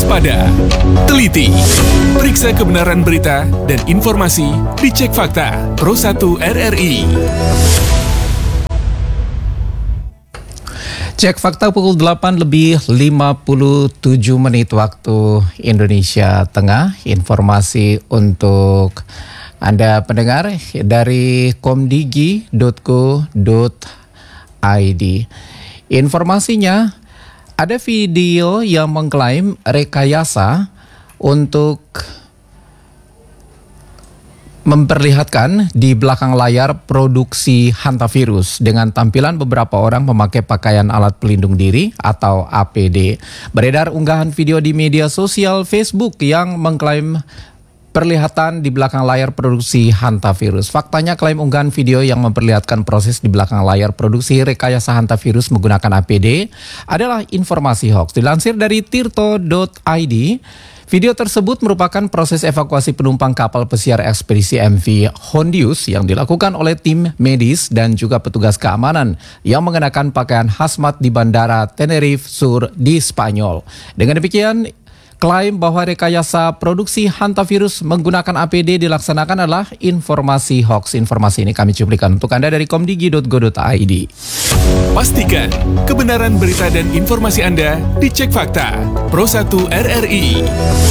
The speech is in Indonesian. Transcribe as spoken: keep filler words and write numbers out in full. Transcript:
waspada, teliti, periksa kebenaran berita dan informasi di Cek Fakta Pro satu R R I. Cek Fakta pukul delapan lebih lima puluh tujuh menit waktu Indonesia Tengah. Informasi untuk Anda pendengar dari komdigi dot co dot i d. Informasinya, ada video yang mengklaim rekayasa untuk memperlihatkan di belakang layar produksi hantavirus dengan tampilan beberapa orang memakai pakaian alat pelindung diri atau A P D. Beredar unggahan video di media sosial Facebook yang mengklaim perlihatan di belakang layar produksi hantavirus. Faktanya, klaim unggahan video yang memperlihatkan proses di belakang layar produksi rekayasa hantavirus menggunakan A P D adalah informasi hoax. Dilansir dari tirto dot i d, video tersebut merupakan proses evakuasi penumpang kapal pesiar ekspedisi M V Hondius yang dilakukan oleh tim medis dan juga petugas keamanan yang mengenakan pakaian hazmat di Bandara Tenerife Sur di Spanyol. Dengan demikian, klaim bahwa rekayasa produksi hantavirus menggunakan A P D dilaksanakan adalah informasi hoax. Informasi ini kami cuplikan untuk Anda dari komdigi dot co dot i d. Pastikan kebenaran berita dan informasi Anda di Cek Fakta Pro satu R R I.